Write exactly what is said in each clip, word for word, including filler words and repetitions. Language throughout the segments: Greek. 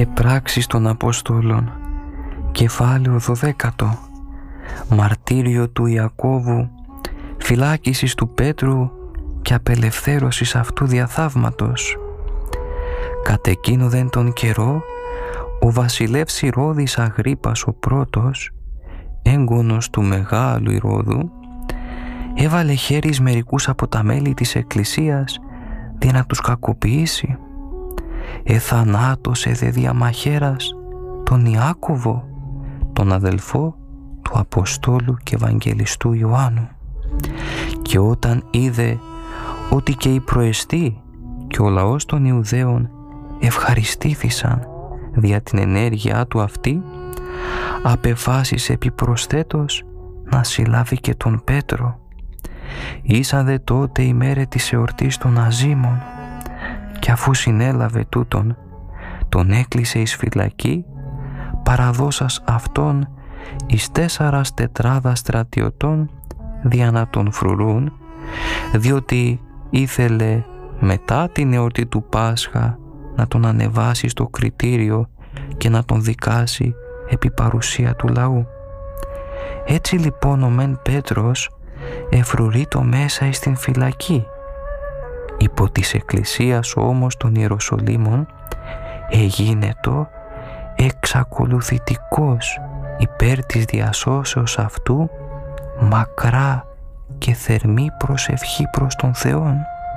Επράξεις των Αποστόλων, κεφάλαιο δωδέκατο. Μαρτύριο του Ιακώβου, φυλάκισης του Πέτρου και απελευθέρωσης αυτού δια θαύματος. Κατ' εκείνο δεν τον καιρό, ο βασιλεύς Ηρώδης Αγρίππας ο πρώτος, έγκονος του μεγάλου Ηρώδου, έβαλε χέρις μερικούς από τα μέλη της Εκκλησίας δια να τους κακοποιήσει. Εθανάτωσε δε διαμαχαίρας τον Ιάκωβο, τον αδελφό του Αποστόλου και Ευαγγελιστού Ιωάννου. Και όταν είδε ότι και οι προεστοί και ο λαός των Ιουδαίων ευχαριστήθησαν δια την ενέργειά του αυτή, απεφάσισε επιπροσθέτως να συλλάβει και τον Πέτρο. Ήσαν δε τότε η μέρα της εορτής των Αζήμων, και αφού συνέλαβε τούτον, τον έκλεισε εις φυλακή, παραδώσας αυτόν εις τέσσαρας τετράδα στρατιωτών δια να τον φρουρούν, διότι ήθελε μετά την εορτή του Πάσχα να τον ανεβάσει στο κριτήριο και να τον δικάσει επί παρουσία του λαού. Έτσι λοιπόν ο μεν Πέτρος εφρουρείτο μέσα εις την φυλακή. Υπό της Εκκλησίας όμως των Ιεροσολύμων εγίνετο εξακολουθητικός υπέρ της διασώσεως αυτού μακρά και θερμή προσευχή προς τον Θεόν.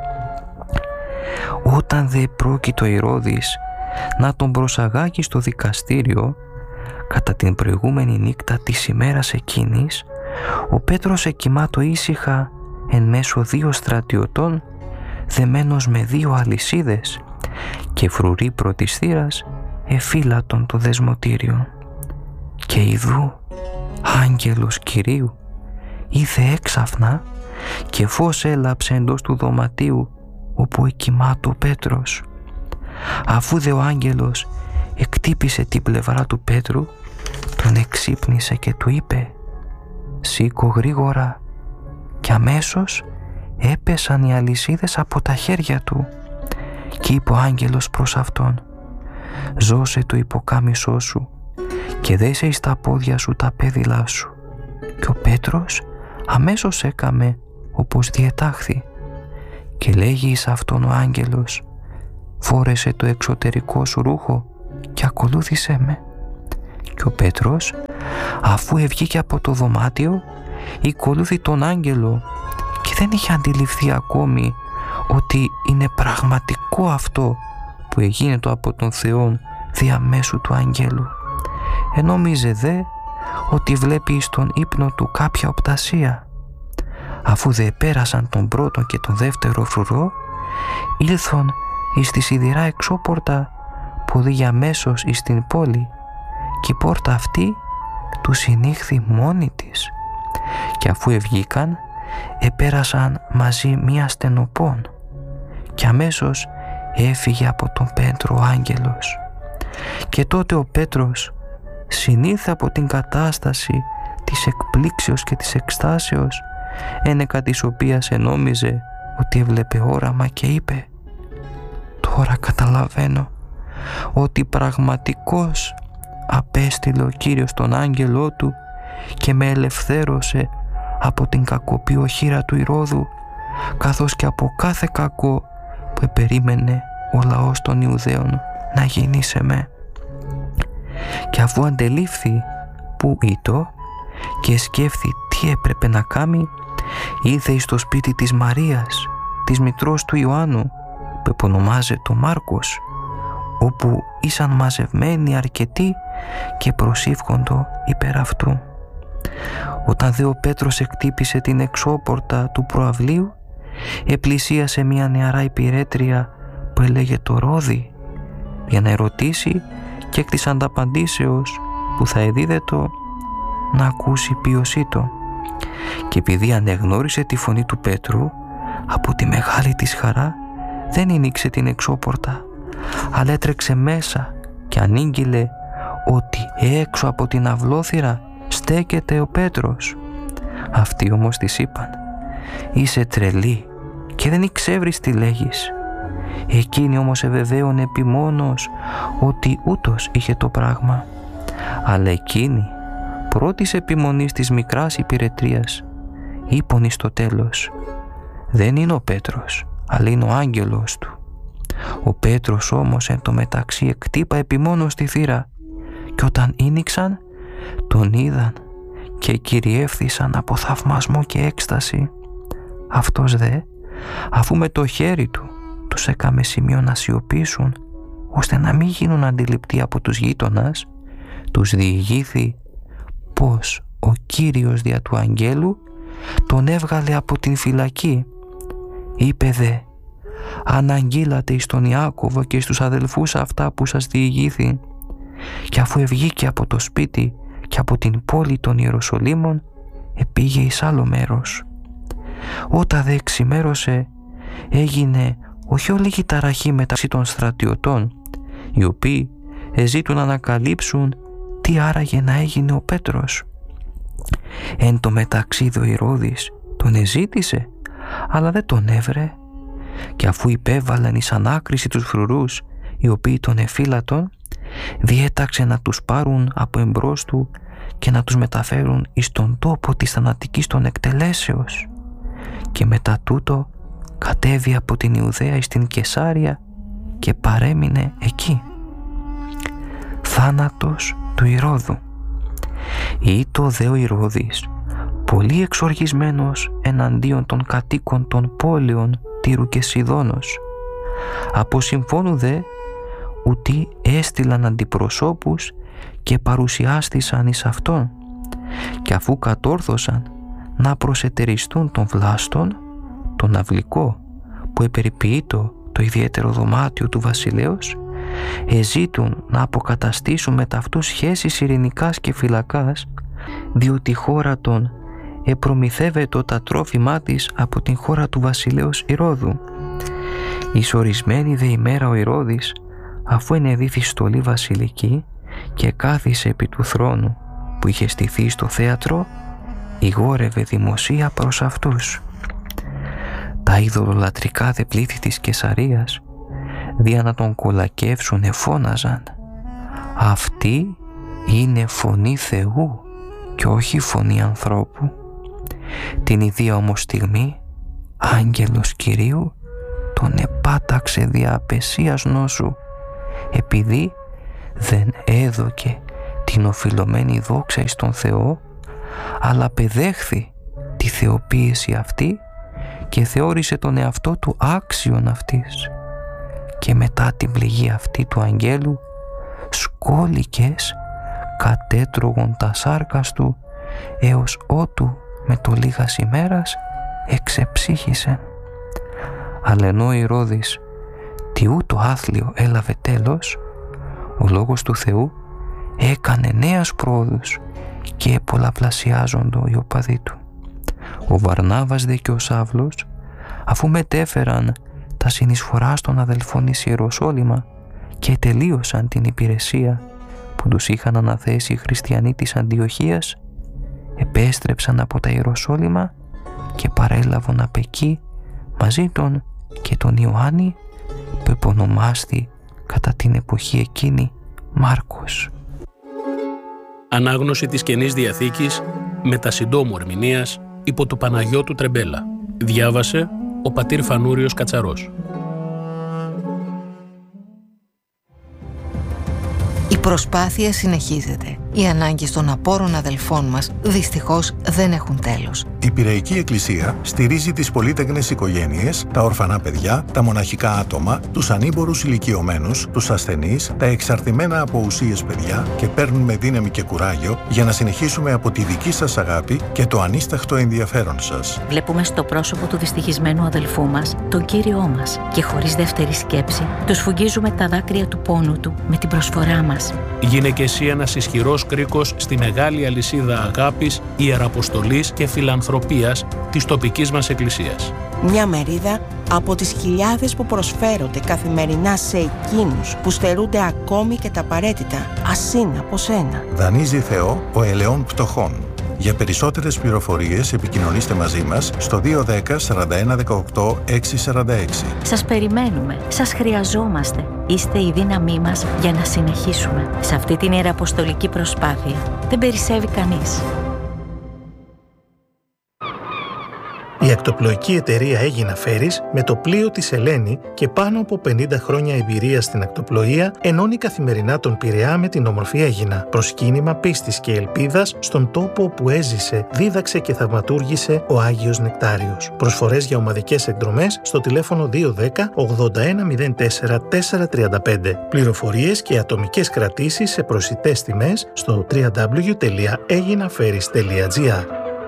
Όταν δε πρόκειτο Ηρώδης να τον προσαγάγει στο δικαστήριο, κατά την προηγούμενη νύχτα της ημέρας εκείνης, ο Πέτρος εκοιμάτω ήσυχα εν μέσω δύο στρατιωτών, δεμένος με δύο αλυσίδες, και φρουρή πρώτης θύρας εφύλατον το δεσμωτήριο. Και ιδού άγγελος Κυρίου είδε έξαφνα και φως έλαψε εντός του δωματίου όπου εκοιμάτω ο Πέτρος. Αφού δε ο άγγελος εκτύπησε την πλευρά του Πέτρου, τον εξύπνησε και του είπε «Σήκω γρήγορα», και αμέσως έπεσαν οι αλυσίδες από τα χέρια του. Και είπε ο άγγελος προς αυτόν «Ζώσε το υποκάμισό σου και δέσε εις τα πόδια σου τα πέδιλά σου». Και ο Πέτρος αμέσως έκαμε όπως διετάχθη. Και λέγει εις αυτόν ο άγγελος «Φόρεσε το εξωτερικό σου ρούχο και ακολούθησέ με». Και ο Πέτρος, αφού ευγήκε από το δωμάτιο, ακολούθη τον άγγελο και δεν είχε αντιληφθεί ακόμη ότι είναι πραγματικό αυτό που εγίνετο από τον Θεόν διαμέσου του αγγέλου. Ενόμιζε δε ότι βλέπει στον ύπνο του κάποια οπτασία. Αφού δε πέρασαν τον πρώτο και τον δεύτερο φρουρό, ήλθον εις τη σιδηρά εξώπορτα που οδήγει αμέσως εις την πόλη, και η πόρτα αυτή του συνήχθη μόνη της. Και αφού ευγήκαν, επέρασαν μαζί μία στενοπών, και αμέσως έφυγε από τον Πέτρο ο άγγελος. Και τότε ο Πέτρος συνήλθε από την κατάσταση της εκπλήξεως και της εκστάσεως, ένεκα της οποίας ενόμιζε ότι έβλεπε όραμα, και είπε «Τώρα καταλαβαίνω ότι πραγματικώς απέστειλε ο Κύριος τον άγγελό του και με ελευθέρωσε από την κακοποιοχήρα του Ηρώδου, καθώς και από κάθε κακό που επερίμενε ο λαός των Ιουδαίων να γίνει σε με». Και αφού αντελήφθη που ήτο και σκέφθη τι έπρεπε να κάνει, ήρθε εις το σπίτι της Μαρίας, της μητρός του Ιωάννου, που επωνομάζεται Μάρκος, όπου ήσαν μαζευμένοι αρκετοί και προσήφχοντο υπέρ αυτού. Όταν δε ο Πέτρος εκτύπησε την εξώπορτα του προαυλίου, επλησίασε μια νεαρά υπηρέτρια που έλεγε το Ρόδι, για να ερωτήσει και εκ της ανταπαντήσεως που θα εδίδετο να ακούσει ποιος ήτο. Και επειδή ανεγνώρισε τη φωνή του Πέτρου, από τη μεγάλη της χαρά δεν άνοιξε την εξώπορτα, αλλά έτρεξε μέσα και ανήγγειλε ότι έξω από την αυλόθυρα στέκεται ο Πέτρος. Αυτοί όμως της είπαν «Είσαι τρελή και δεν εξεύρεις τι λέγεις». Εκείνη όμως εβεβαίωνε επιμόνως ότι ούτως είχε το πράγμα. Αλλά εκείνη πρώτης επιμονής της μικράς υπηρετρίας είπονη στο τέλος: «Δεν είναι ο Πέτρος, αλλά είναι ο άγγελος του». Ο Πέτρος όμως εν τω μεταξύ εκτύπα επιμόνως στη θύρα, και όταν ήνιξαν τον είδαν και κυριεύθησαν από θαυμασμό και έκσταση. Αυτός δε, αφού με το χέρι του τους έκαμε σημείο να σιωπήσουν, ώστε να μην γίνουν αντιληπτοί από τους γείτονας, τους διηγήθη πως ο Κύριος δια του αγγέλου τον έβγαλε από την φυλακή. Είπε δε: «Αναγγείλατε εις τον Ιάκωβο και στους αδελφούς αυτά που σας διηγήθη». Και αφού ευγήκε από το σπίτι και από την πόλη των Ιεροσολύμων, επήγε εις άλλο μέρος. Όταν δε εξημέρωσε, έγινε όχι ολίγη ταραχή μεταξύ των στρατιωτών, οι οποίοι εζήτουν να ανακαλύψουν τι άραγε να έγινε ο Πέτρος. Εν τω μεταξύ ο Ηρώδης τον εζήτησε, αλλά δεν τον έβρε, και αφού υπέβαλαν εις ανάκριση τους φρουρούς, οι οποίοι τον εφύλατον, διέταξε να τους πάρουν από εμπρός του και να τους μεταφέρουν εις τον τόπο της θανατικής των εκτελέσεως. Και μετά τούτο κατέβη από την Ιουδαία εις την Κεσάρια και παρέμεινε εκεί. Θάνατος του Ηρώδου. Ήτο δε ο Ηρώδης πολύ εξοργισμένος εναντίον των κατοίκων των πόλεων Τύρου και Σιδώνος. Από συμφώνου δε ουτί έστειλαν αντιπροσώπους και παρουσιάστησαν εις αυτόν, και αφού κατόρθωσαν να προσετεριστούν των βλάστων, τον αυλικό που επεριποιείτο το ιδιαίτερο δωμάτιο του βασιλέως, εζήτουν να αποκαταστήσουν με ταυτούς σχέσεις ειρηνικάς και φυλακάς, διότι η χώρα των επρομηθεύεται τα τρόφιμά της από την χώρα του βασιλέως Ηρώδου. Εις ορισμένη δε ημέρα ο Ηρώδης, αφού ενεδίθη στολή βασιλική και κάθισε επί του θρόνου που είχε στηθεί στο θέατρο, ηγόρευε δημοσία προς αυτούς. Τα ειδωλολατρικά δε πλήθη της Κεσαρίας, δια να τον κολακεύσουν, εφώναζαν: «Αυτή είναι φωνή Θεού και όχι φωνή ανθρώπου». Την ιδία όμως στιγμή, άγγελος Κυρίου τον επάταξε δια απεσίας νόσου, επειδή δεν έδωκε την οφειλωμένη δόξα εις τον Θεό, αλλά παιδέχθη τη θεοποίηση αυτή και θεώρησε τον εαυτό του άξιον αυτής. Και μετά την πληγή αυτή του αγγέλου, σκόλικες κατέτρωγον τα σάρκας του, έως ότου με το λίγας ημέρας εξεψύχησε. Αλλά ενώ ο Ηρώδης τι ούτω άθλιο έλαβε τέλος, ο λόγος του Θεού έκανε νέας πρόοδους και πολλαπλασιάζοντο οι οπαδοί του. Ο Βαρνάβας δε και ο Σαύλος, αφού μετέφεραν τα συνεισφοράς των αδελφών εις Ιεροσόλυμα και τελείωσαν την υπηρεσία που τους είχαν αναθέσει οι χριστιανοί της Αντιοχίας, επέστρεψαν από τα Ιεροσόλυμα και παρέλαβαν απ' εκεί μαζί τον και τον Ιωάννη, που επωνομάστη κατά την εποχή εκείνη Μάρκος. Ανάγνωση της Καινής Διαθήκης με τα συντόμου ερμηνείας υπό του Παναγιώτου Τρεμπέλα. Διάβασε ο πατήρ Φανούριος Κατσαρός. Η προσπάθεια συνεχίζεται. Οι ανάγκες των απόρων αδελφών μας δυστυχώς δεν έχουν τέλος. Η Πειραϊκή Εκκλησία στηρίζει τις πολύτεκνες οικογένειες, τα ορφανά παιδιά, τα μοναχικά άτομα, τους ανήμπορους ηλικιωμένους, τους ασθενείς, τα εξαρτημένα από ουσίες παιδιά και παίρνουμε δύναμη και κουράγιο για να συνεχίσουμε από τη δική σας αγάπη και το ανίσταχτο ενδιαφέρον σας. Βλέπουμε στο πρόσωπο του δυστυχισμένου αδελφού μας τον Κύριό μας και χωρίς δεύτερη σκέψη τους φουγγίζουμε τα δάκρυα του πόνου του με την προσφορά μας. Γίνε και εσύ ένας ισχυρός κρίκος στη μεγάλη αλυσίδα αγάπης, ιεραποστολής και φιλανθρωπίας της τοπικής μας εκκλησίας. Μια μερίδα από τις χιλιάδες που προσφέρονται καθημερινά σε εκείνους που στερούνται ακόμη και τα απαραίτητα, ασύν από σένα. Δανείζει Θεό ο ελαιών πτωχών. Για περισσότερες πληροφορίες επικοινωνήστε μαζί μας στο δύο ένα μηδέν σαράντα ένα δεκαοκτώ έξι σαράντα έξι. Σας περιμένουμε, σας χρειαζόμαστε. Είστε η δύναμή μας για να συνεχίσουμε. Σε αυτή την ιεραποστολική προσπάθεια δεν περισσεύει κανείς. Η ακτοπλοϊκή εταιρεία Αίγινα Φέρις, με το πλοίο της Ελένη και πάνω από πενήντα χρόνια εμπειρία στην ακτοπλοεία, ενώνει καθημερινά τον Πειραιά με την όμορφη Αίγινα. Προσκύνημα πίστης και ελπίδας στον τόπο όπου έζησε, δίδαξε και θαυματούργησε ο Άγιος Νεκτάριος. Προσφορές για ομαδικές εκδρομές στο τηλέφωνο δύο ένα μηδέν ογδόντα ένα μηδέν τέσσερα τέσσερα τριάντα πέντε. Πληροφορίες και ατομικές κρατήσεις σε προσιτές τιμές στο double-u double-u double-u τελεία aeginaferis τελεία gr.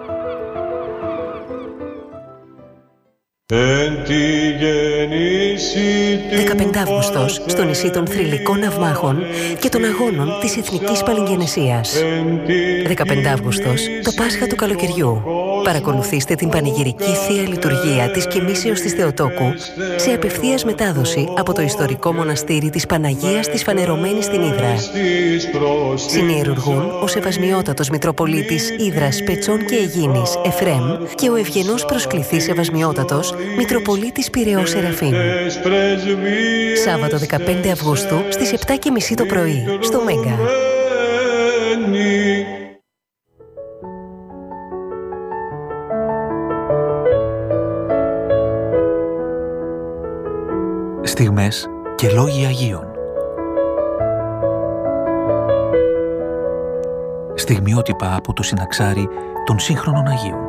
δεκαπέντε Αυγούστος, στο νησί των θρυλικών ναυμάχων και των αγώνων της Εθνικής Παλιγγενεσίας. δεκαπέντε Αυγούστος, το Πάσχα του καλοκαιριού. Παρακολουθήστε την πανηγυρική Θεία Λειτουργία της Κοιμήσεως της Θεοτόκου σε απευθείας μετάδοση από το ιστορικό μοναστήρι της Παναγίας της Φανερωμένης στην Ύδρα. Συνιερουργούν ο Σεβασμιότατος Μητροπολίτης Ύδρας, Πετσών και Αιγίνης Εφρέμ και ο ευγενός προσκληθής Σεβασμιότατος Μητροπολίτης Πειραιώς Σεραφείμ. Σάββατο δεκαπέντε Αυγούστου στις επτά και μισή το πρωί στο Μέγκα. Στιγμές και λόγοι Αγίων. Στιγμιότυπα από το συναξάρι των σύγχρονων Αγίων.